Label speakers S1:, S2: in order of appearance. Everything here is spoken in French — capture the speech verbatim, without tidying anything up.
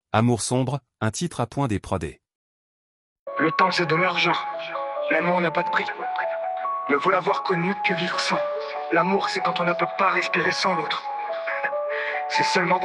S1: Amour sombre, un titre à point des prodés.
S2: Le temps c'est de l'argent. L'amour n'a pas de prix. Ne vaut l'avoir connu que vivre sans. L'amour c'est quand on ne peut pas respirer sans l'autre. C'est seulement